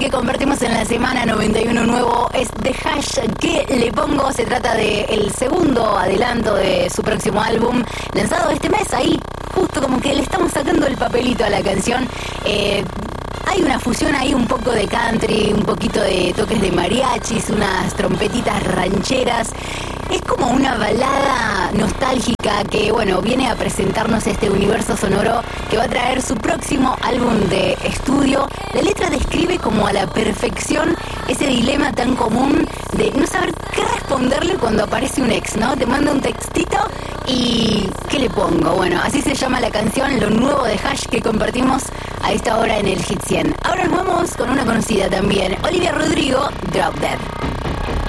que compartimos en la semana 91 nuevo es The Hash. ¿Qué le pongo? Se trata del segundo adelanto de su próximo álbum, lanzado este mes. Ahí, justo como que le estamos sacando el papelito a la canción. Hay una fusión ahí, un poco de country, un poquito de toques de mariachis, unas trompetitas rancheras. Es como una balada nostálgica que, bueno, viene a presentarnos este universo sonoro que va a traer su próximo álbum de estudio. La letra describe como a la perfección ese dilema tan común de no saber qué responderle cuando aparece un ex, ¿no? Te manda un textito y ¿qué le pongo? Bueno, así se llama la canción, lo nuevo de Hash que compartimos a esta hora en el Hit 100. Ahora nos vamos con una conocida también, Olivia Rodrigo, Drop Dead.